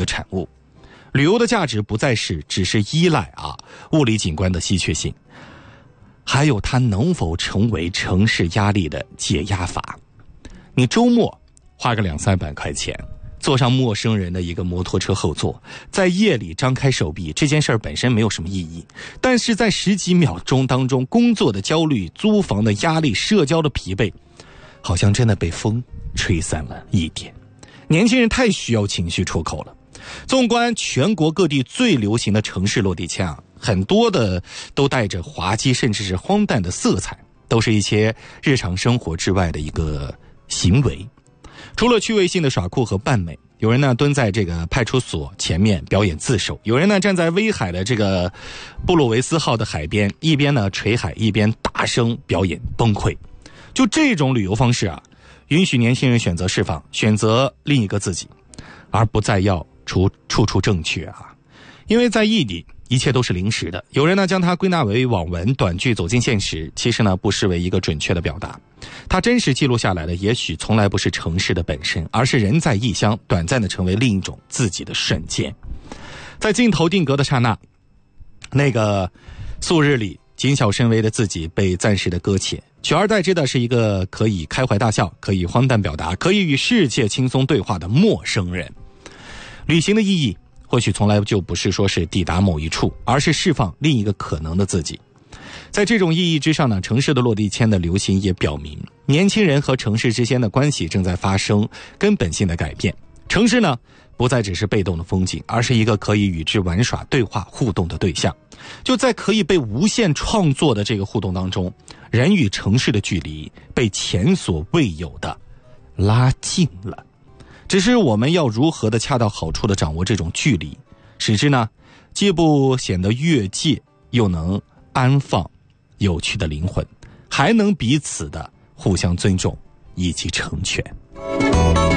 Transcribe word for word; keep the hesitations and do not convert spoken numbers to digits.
产物。旅游的价值不再是只是依赖啊物理景观的稀缺性，还有它能否成为城市压力的解压法。你周末花个两三百块钱，坐上陌生人的一个摩托车后座，在夜里张开手臂，这件事儿本身没有什么意义，但是在十几秒钟当中，工作的焦虑、租房的压力、社交的疲惫，好像真的被风吹散了一点。年轻人太需要情绪出口了。纵观全国各地最流行的城市落地签啊，很多的都带着滑稽甚至是荒诞的色彩，都是一些日常生活之外的一个行为。除了趣味性的耍酷和扮美，有人呢蹲在这个派出所前面表演自首，有人呢站在威海的这个布洛维斯号的海边，一边呢垂海一边大声表演崩溃。就这种旅游方式啊，允许年轻人选择释放，选择另一个自己，而不再要处处处正确啊。因为在异地一切都是临时的，有人呢将它归纳为网文短句走进现实，其实呢不失为一个准确的表达。它真实记录下来的也许从来不是城市的本身，而是人在异乡短暂的成为另一种自己的瞬间。在镜头定格的刹那，那个素日里谨小慎微的自己被暂时的搁浅，取而代之的是一个可以开怀大笑、可以荒诞表达、可以与世界轻松对话的陌生人。旅行的意义或许从来就不是说是抵达某一处，而是释放另一个可能的自己。在这种意义之上呢，城市的落地签的流行也表明，年轻人和城市之间的关系正在发生根本性的改变。城市呢，不再只是被动的风景，而是一个可以与之玩耍、对话、互动的对象。就在可以被无限创作的这个互动当中，人与城市的距离被前所未有的拉近了。只是我们要如何的恰到好处的掌握这种距离，使之呢既不显得越界，又能安放有趣的灵魂，还能彼此的互相尊重以及成全。